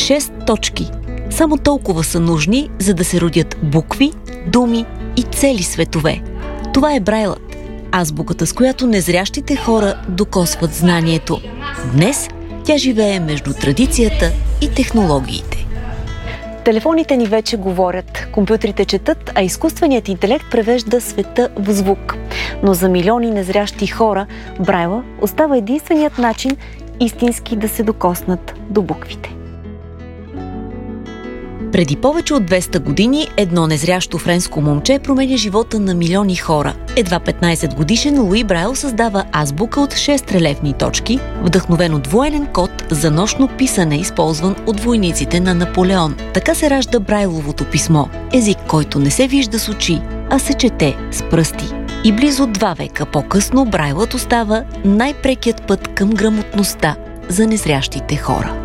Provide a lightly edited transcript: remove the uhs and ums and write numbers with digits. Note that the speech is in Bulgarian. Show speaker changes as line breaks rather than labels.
6 точки. Само толкова са нужни, за да се родят букви, думи и цели светове. Това е Брайлът, азбуката, с която незрящите хора докосват знанието. Днес тя живее между традицията и технологиите.
Телефоните ни вече говорят, компютрите четат, а изкуственият интелект превежда света в звук. Но за милиони незрящи хора Брайла остава единственият начин истински да се докоснат до буквите.
Преди повече от 200 години едно незрящо френско момче променя живота на милиони хора. Едва 15 годишен Луи Брайл създава азбука от 6 релефни точки, вдъхновен от военен код за нощно писане, използван от войниците на Наполеон. Така се ражда Брайловото писмо, език, който не се вижда с очи, а се чете с пръсти. И близо 2 века по-късно Брайлът остава най-прекият път към грамотността за незрящите хора.